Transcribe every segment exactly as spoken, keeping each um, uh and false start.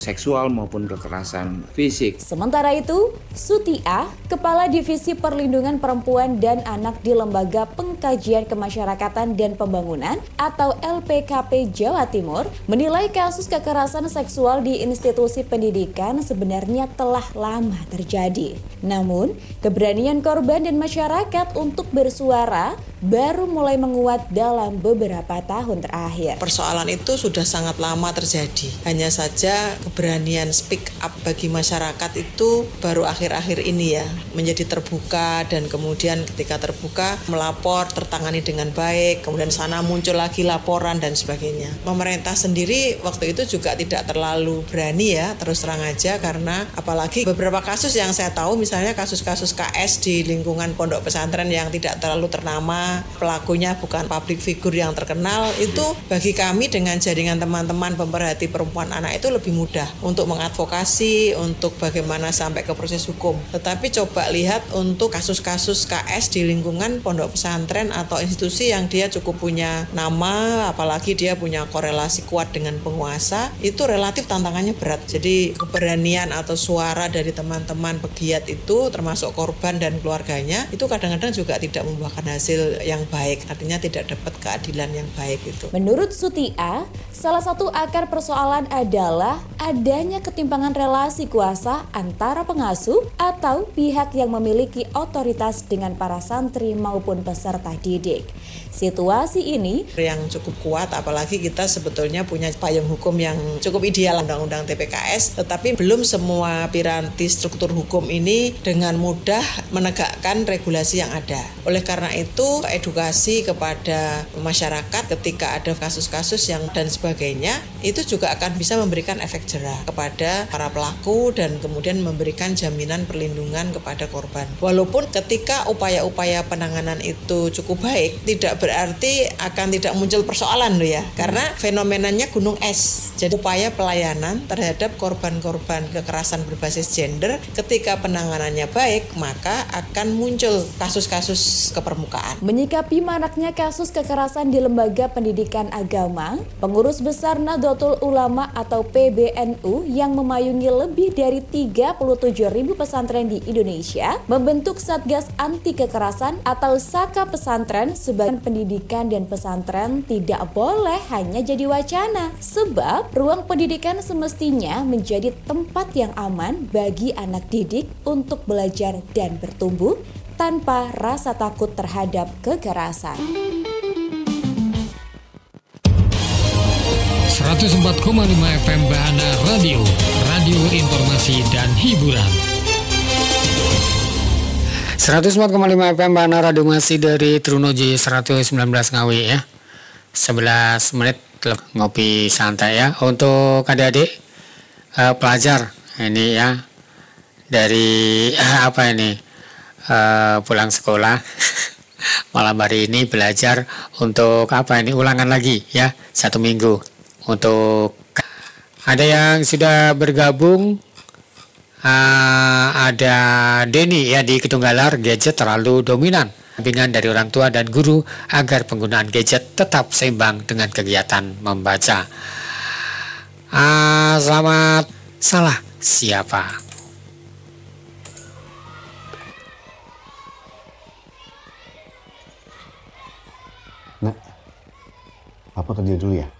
seksual maupun kekerasan fisik. Sementara itu, Sutia, Kepala Divisi Perlindungan Perempuan dan Anak di Lembaga Pengkajian Kemasyarakatan dan Pembangunan atau L P K P Jawa Timur, menilai kasus kekerasan seksual di institusi pendidikan sebenarnya telah lama terjadi. Namun, keberanian korban dan masyarakat untuk bersuara baru mulai menguat dalam beberapa tahun terakhir. Persoalan itu sudah sangat lama terjadi. Hanya saja keberanian speak up bagi masyarakat itu baru akhir-akhir ini ya menjadi terbuka, dan kemudian ketika terbuka melapor tertangani dengan baik, kemudian sana muncul lagi laporan dan sebagainya. Pemerintah sendiri waktu itu juga tidak terlalu berani ya, terus terang aja, karena apalagi beberapa kasus yang saya tahu, misalnya kasus-kasus K S di lingkungan pondok pesantren yang tidak terlalu ternama, pelakunya bukan public figure yang terkenal, itu bagi kami dengan jaringan teman-teman pemerhati perempuan anak itu lebih mudah untuk mengadvokasi, untuk bagaimana sampai ke proses hukum. Tetapi coba lihat untuk kasus-kasus K S di lingkungan pondok pesantren atau institusi yang dia cukup punya nama, apalagi dia punya korelasi kuat dengan penguasa, itu relatif tantangannya berat. Jadi keberanian atau suara dari teman-teman pegiat itu, termasuk korban dan keluarganya, itu kadang-kadang juga tidak membuahkan hasil yang baik, artinya tidak dapat keadilan yang baik itu. Menurut Sutia, salah satu akar persoalan adalah adanya ketimpangan relasi kuasa antara pengasuh atau pihak yang memiliki otoritas dengan para santri maupun peserta didik. Situasi ini yang cukup kuat, apalagi kita sebetulnya punya payung hukum yang cukup ideal, Undang-Undang T P K S, tetapi belum semua piranti struktur hukum ini dengan mudah menegakkan regulasi yang ada. Oleh karena itu, edukasi kepada masyarakat ketika ada kasus-kasus yang dan sebagainya, itu juga akan bisa memberikan efek jerah kepada para pelaku dan kemudian memberikan jaminan perlindungan kepada korban. Walaupun ketika upaya-upaya penanganan itu cukup baik, tidak berarti akan tidak muncul persoalan loh ya, karena fenomenanya gunung es. Jadi upaya pelayanan terhadap korban-korban kekerasan berbasis gender, ketika penanganannya baik, maka akan muncul kasus-kasus ke permukaan. Menyikapi maraknya kasus kekerasan di lembaga pendidikan agama, Pengurus Besar Nahdlatul Ulama atau P B N U yang memayungi lebih dari tiga puluh tujuh ribu pesantren di Indonesia membentuk Satgas Anti Kekerasan atau Saka Pesantren sebagai pendidikan, dan pesantren tidak boleh hanya jadi wacana, sebab ruang pendidikan semestinya menjadi tempat yang aman bagi anak didik untuk belajar dan bertumbuh tanpa rasa takut terhadap kekerasan. seratus empat koma lima F M Bahana Radio, radio informasi dan hiburan. seratus empat koma lima F M Bahana Radio masih dari Trunoji seratus sembilan belas Ngawi ya. sebelas menit ngopi santai ya untuk adik-adik uh, pelajar ini ya, dari uh, apa ini uh, pulang sekolah malam hari ini belajar untuk apa ini ulangan lagi ya, satu minggu. Untuk ada yang sudah bergabung, uh, ada Denny ya di Kedunggalar, gadget terlalu dominan. Bimbingan dari orang tua dan guru agar penggunaan gadget tetap seimbang dengan kegiatan membaca. Uh, selamat salah siapa? Nah, apa kerja dulu ya?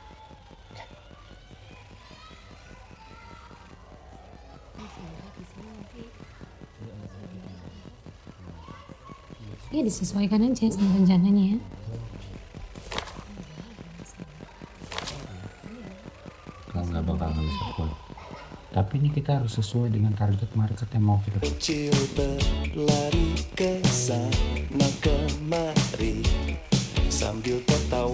Ya disesuaikan aja sama rencananya ya. Kalau nggak bakal nggak bisa full. Tapi ini kita harus sesuai dengan target market yang mau kita. Kecil berlari ke sana kemari sambil tertawa.